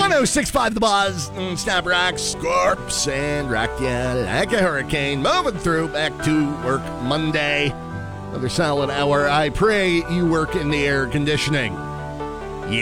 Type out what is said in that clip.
1065 The Buzz. Snap Rock, Scorps, and rock ya like a hurricane. Moving through back to work Monday. Another solid hour. I pray you work in the air conditioning.